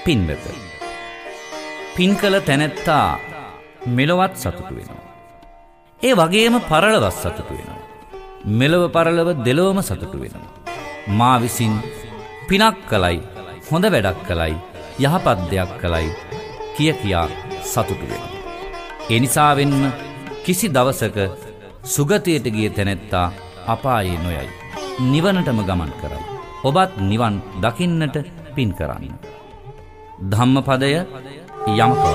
පින්වත. පින් කළ තැනැත්තා මෙලොවත් සතුටු වෙනවා. ඒ වගේම පරලොවත් සතුටු වෙනවා. මෙලොව පරලොව දෙලොවම සතුටු වෙනවා. මා විසින් පිනක් කළයි, හොඳ වැඩක් කළයි, යහපත් දෙයක් කළයි කියා සතුටු වෙනවා. ඒ නිසාවෙන්ම කිසි දවසක සුගතියට ගිය තැනැත්තා අපායේ නොයයි. නිවනටම ගමන් කරයි. ඔබත් නිවන් දකින්නට පින් කරන්න. ධම්මපදය යමක